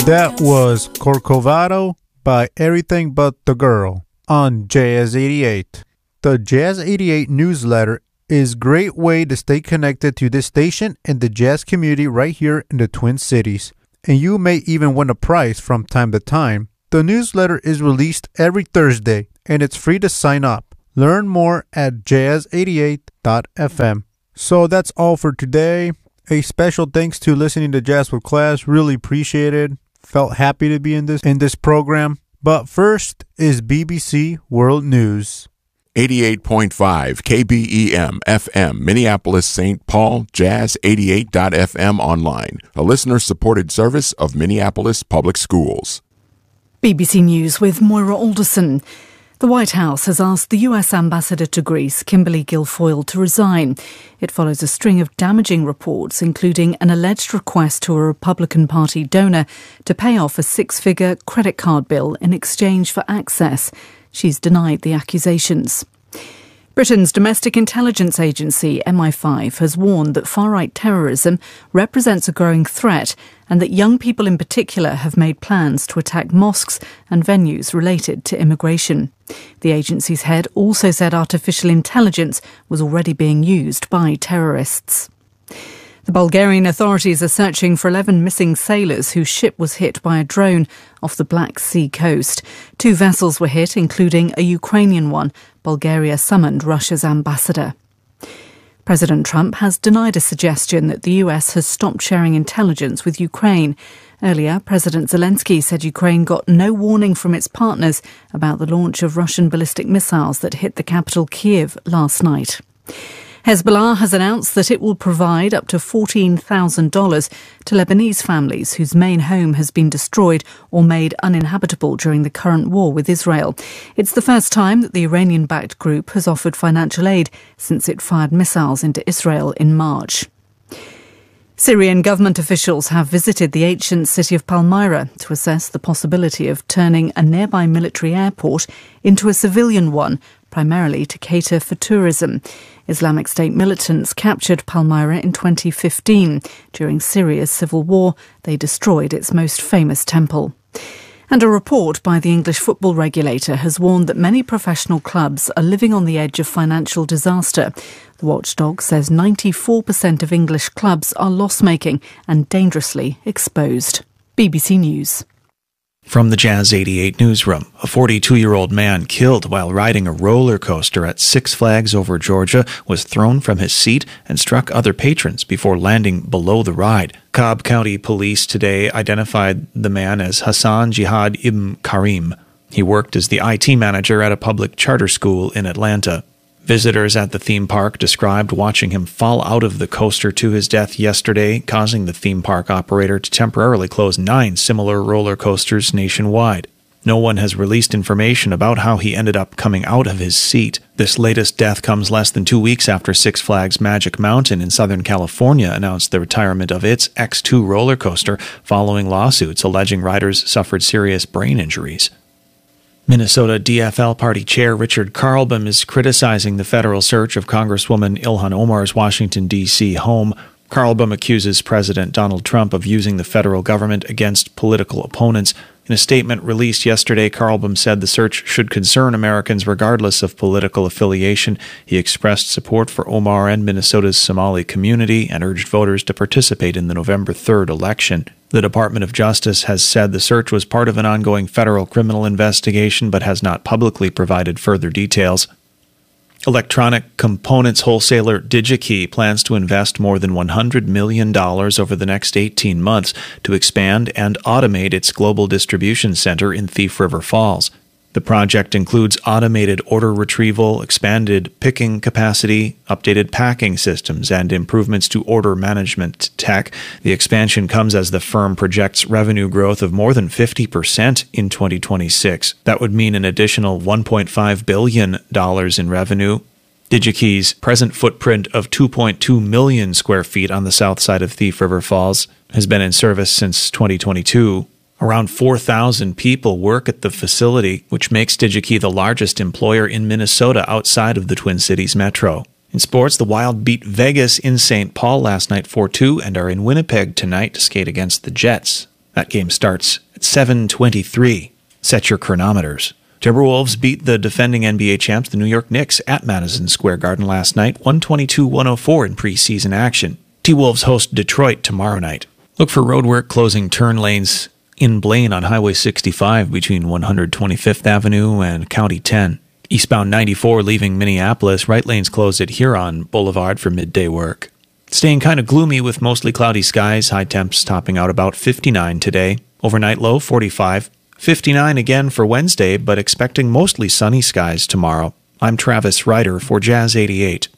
That was Corcovado by Everything But the Girl on Jazz 88. The Jazz 88 newsletter is a great way to stay connected to this station and the jazz community right here in the Twin Cities. And you may even win a prize from time to time. The newsletter is released every Thursday and it's free to sign up. Learn more at jazz88.fm. So that's all for today. A special thanks to listening to Jazz with Class. Really appreciate it. Felt happy to be in this program. But first is BBC World News. 88.5 KBEM FM, Minneapolis, St. Paul, Jazz88.fm online, a listener-supported service of Minneapolis Public Schools. BBC News with Moira Alderson. The White House has asked the US ambassador to Greece, Kimberly Guilfoyle, to resign. It follows a string of damaging reports, including an alleged request to a Republican Party donor to pay off a six-figure credit card bill in exchange for access. She's denied the accusations. Britain's domestic intelligence agency, MI5, has warned that far-right terrorism represents a growing threat and that young people in particular have made plans to attack mosques and venues related to immigration. The agency's head also said artificial intelligence was already being used by terrorists. The Bulgarian authorities are searching for 11 missing sailors whose ship was hit by a drone off the Black Sea coast. 2 vessels were hit, including a Ukrainian one. Bulgaria summoned Russia's ambassador. President Trump has denied a suggestion that the US has stopped sharing intelligence with Ukraine. Earlier, President Zelensky said Ukraine got no warning from its partners about the launch of Russian ballistic missiles that hit the capital Kyiv last night. Hezbollah has announced that it will provide up to $14,000 to Lebanese families whose main home has been destroyed or made uninhabitable during the current war with Israel. It's the first time that the Iranian-backed group has offered financial aid since it fired missiles into Israel in March. Syrian government officials have visited the ancient city of Palmyra to assess the possibility of turning a nearby military airport into a civilian one, primarily to cater for tourism. Islamic State militants captured Palmyra in 2015. During Syria's civil war, they destroyed its most famous temple. And a report by the English football regulator has warned that many professional clubs are living on the edge of financial disaster. The watchdog says 94% of English clubs are loss-making and dangerously exposed. BBC News. From the Jazz 88 newsroom, a 42-year-old man killed while riding a roller coaster at Six Flags over Georgia was thrown from his seat and struck other patrons before landing below the ride. Cobb County Police today identified the man as Hassan Jihad Ibn Karim. He worked as the IT manager at a public charter school in Atlanta. Visitors at the theme park described watching him fall out of the coaster to his death yesterday, causing the theme park operator to temporarily close 9 similar roller coasters nationwide. No one has released information about how he ended up coming out of his seat. This latest death comes less than 2 weeks after Six Flags Magic Mountain in Southern California announced the retirement of its X2 roller coaster following lawsuits alleging riders suffered serious brain injuries. Minnesota DFL Party Chair Richard Carlbom is criticizing the federal search of Congresswoman Ilhan Omar's Washington, D.C. home. Carlbom accuses President Donald Trump of using the federal government against political opponents. In a statement released yesterday, Carlbom said the search should concern Americans regardless of political affiliation. He expressed support for Omar and Minnesota's Somali community and urged voters to participate in the November 3rd election. The Department of Justice has said the search was part of an ongoing federal criminal investigation but has not publicly provided further details. Electronic components wholesaler DigiKey plans to invest more than $100 million over the next 18 months to expand and automate its global distribution center in Thief River Falls. The project includes automated order retrieval, expanded picking capacity, updated packing systems, and improvements to order management tech. The expansion comes as the firm projects revenue growth of more than 50% in 2026. That would mean an additional $1.5 billion in revenue. DigiKey's present footprint of 2.2 million square feet on the south side of Thief River Falls has been in service since 2022. Around 4,000 people work at the facility, which makes DigiKey the largest employer in Minnesota outside of the Twin Cities metro. In sports, the Wild beat Vegas in St. Paul last night 4-2 and are in Winnipeg tonight to skate against the Jets. That game starts at 7:23. Set your chronometers. Timberwolves beat the defending NBA champs, the New York Knicks, at Madison Square Garden last night, 122-104 in preseason action. T-Wolves host Detroit tomorrow night. Look for roadwork closing turn lanes in Blaine on Highway 65 between 125th Avenue and County 10. Eastbound 94 leaving Minneapolis, right lanes closed at Huron Boulevard for midday work. Staying kind of gloomy with mostly cloudy skies, high temps topping out about 59 today. Overnight low 45. 59 again for Wednesday, but expecting mostly sunny skies tomorrow. I'm Travis Ryder for Jazz 88.